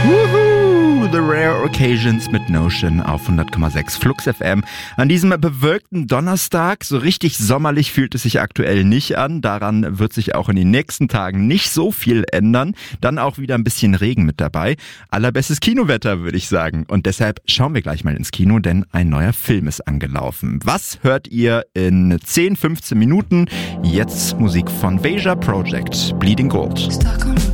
Woohoo! The Rare Occasions mit Notion auf 100,6 Flux FM. An diesem bewölkten Donnerstag, so richtig sommerlich fühlt es sich aktuell nicht an. Daran wird sich auch in den nächsten Tagen nicht so viel ändern. Dann auch wieder ein bisschen Regen mit dabei. Allerbestes Kinowetter, würde ich sagen. Und deshalb schauen wir gleich mal ins Kino, denn ein neuer Film ist angelaufen. Was hört ihr in 10, 15 Minuten? Jetzt Musik von Veja Project, Bleeding Gold. Stuck on